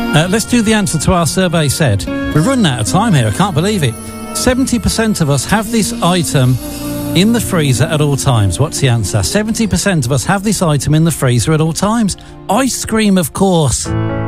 Let's do the answer to our survey said. We're running out of time here, I can't believe it. 70% of us have this item in the freezer at all times. What's the answer? 70% of us have this item in the freezer at all times. Ice cream, of course.